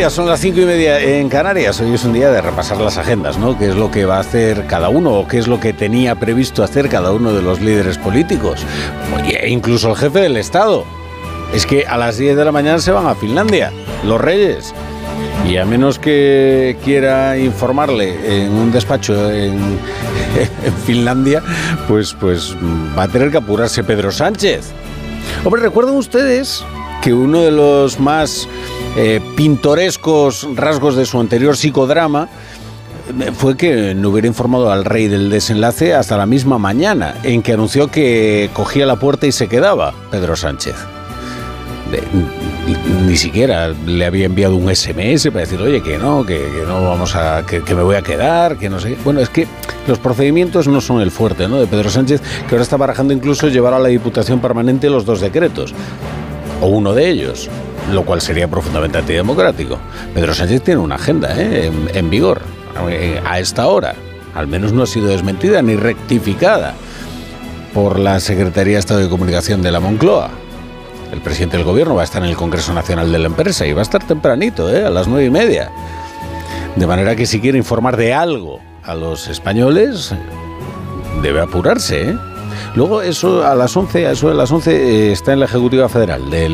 días, son las 5:30 en Canarias. Hoy es un día de repasar las agendas, ¿no? ¿Qué es lo que va a hacer cada uno o qué es lo que tenía previsto hacer cada uno de los líderes políticos? Oye, incluso el jefe del Estado. Es que a las 10 de la mañana se van a Finlandia, los reyes. Y a menos que quiera informarle en un despacho en Finlandia, pues va a tener que apurarse Pedro Sánchez. Hombre, ¿recuerdan ustedes que uno de los más pintorescos rasgos de su anterior psicodrama fue que no hubiera informado al rey del desenlace hasta la misma mañana, en que anunció que cogía la puerta y se quedaba Pedro Sánchez? Ni siquiera le había enviado un SMS para decir, oye, que no vamos a, que me voy a quedar, que no sé. Bueno, es que los procedimientos no son el fuerte, ¿no?, de Pedro Sánchez, que ahora está barajando incluso llevar a la Diputación Permanente los 2 decretos, o uno de ellos, lo cual sería profundamente antidemocrático. Pedro Sánchez tiene una agenda en vigor a esta hora, al menos no ha sido desmentida ni rectificada por la Secretaría de Estado de Comunicación de la Moncloa. El presidente del gobierno va a estar en el Congreso Nacional de la Empresa y va a estar tempranito, a las 9:30. De manera que si quiere informar de algo a los españoles, debe apurarse, Luego, eso de las 11 está en la Ejecutiva Federal del